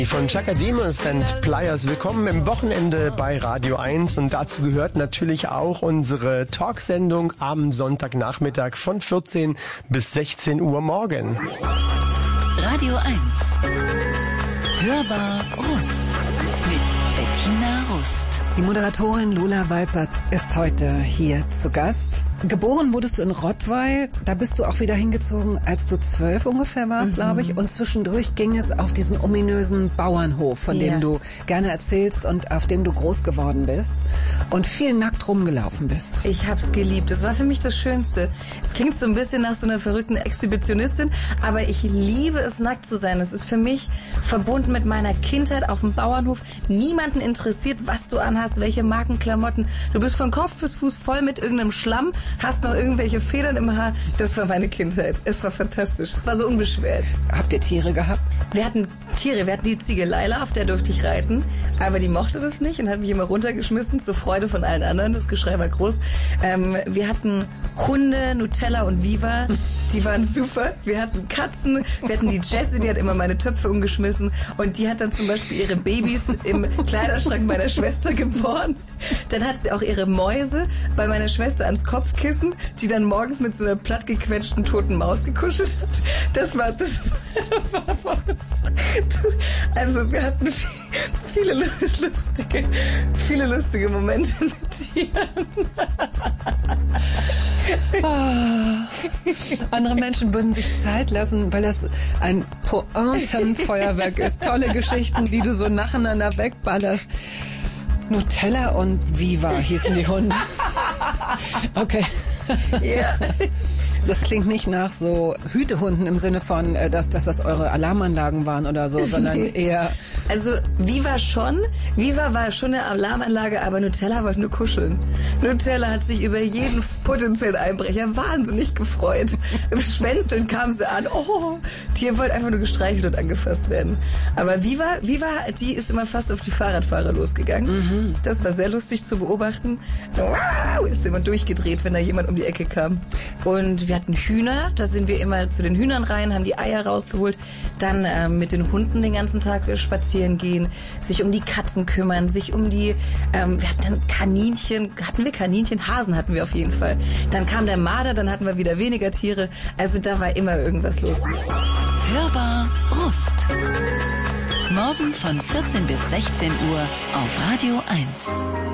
Von Chaka Demus and Pliers. Willkommen im Wochenende bei Radio 1 und dazu gehört natürlich auch unsere Talksendung am Sonntagnachmittag von 14 bis 16 Uhr morgen. Radio 1. Hörbar Rust mit Bettina Rust. Die Moderatorin Lola Weipert ist heute hier zu Gast. Geboren wurdest du in Rottweil, da bist du auch wieder hingezogen, als du 12 ungefähr warst, glaube ich. Und zwischendurch ging es auf diesen ominösen Bauernhof, von dem du gerne erzählst und auf dem du groß geworden bist und viel nackt rumgelaufen bist. Ich hab's geliebt. Das war für mich das Schönste. Es klingt so ein bisschen nach so einer verrückten Exhibitionistin, aber ich liebe es, nackt zu sein. Es ist für mich verbunden mit meiner Kindheit auf dem Bauernhof. Niemanden interessiert, was du anhast, welche Markenklamotten. Du bist von Kopf bis Fuß voll mit irgendeinem Schlamm, hast noch irgendwelche Federn im Haar. Das war meine Kindheit. Es war fantastisch. Es war so unbeschwert. Habt ihr Tiere gehabt? Wir hatten Tiere. Wir hatten die Ziege Laila, auf der durfte ich reiten. Aber die mochte das nicht und hat mich immer runtergeschmissen, zur Freude von allen anderen. Das Geschrei war groß. Wir hatten Hunde, Nutella und Viva. Die waren super. Wir hatten Katzen. Wir hatten die Jessie, die hat immer meine Töpfe umgeschmissen. Und die hat dann zum Beispiel ihre Babys im Kleiderschrank meiner Schwester geboren. Dann hat sie auch ihre Mäuse bei meiner Schwester ans Kopfkissen, die dann morgens mit so einer plattgequetschten toten Maus gekuschelt hat. Das war also wir hatten viele lustige Momente mit Tieren. Andere Menschen würden sich Zeit lassen, weil das ein Pointenfeuerwerk ist. Tolle Geschichten, die du so nacheinander wegballerst. Nutella und Viva hießen die Hunde. Okay. Ja. Das klingt nicht nach so Hütehunden im Sinne von, dass das eure Alarmanlagen waren oder so, sondern eher... Also Viva schon. Viva war schon eine Alarmanlage, aber Nutella wollte nur kuscheln. Nutella hat sich über jeden potenziellen Einbrecher wahnsinnig gefreut. Im Schwänzeln kam sie an. Oh, die wollte einfach nur gestreichelt und angefasst werden. Aber Viva, die ist immer fast auf die Fahrradfahrer losgegangen. Das war sehr lustig zu beobachten. So, wow, ist immer durchgedreht, wenn da jemand um die Ecke kam. Und wir hatten Hühner, da sind wir immer zu den Hühnern rein, haben die Eier rausgeholt, dann mit den Hunden den ganzen Tag spazieren gehen, sich um die Katzen kümmern, sich um die, wir hatten dann Kaninchen, Hasen hatten wir auf jeden Fall. Dann kam der Marder, dann hatten wir wieder weniger Tiere, also da war immer irgendwas los. Hörbar Rust. Morgen von 14 bis 16 Uhr auf Radio 1.